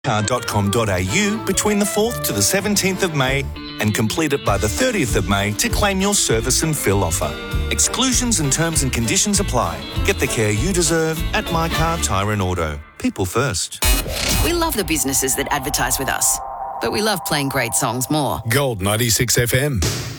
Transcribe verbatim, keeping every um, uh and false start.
car dot com dot a u between the fourth to the seventeenth of May and complete it by the thirtieth of May to claim your service and fill offer. Exclusions and terms and conditions apply. Get the care you deserve at My Car Tyre and Auto. People first. We love the businesses that advertise with us, but we love playing great songs more. Gold ninety-six F M.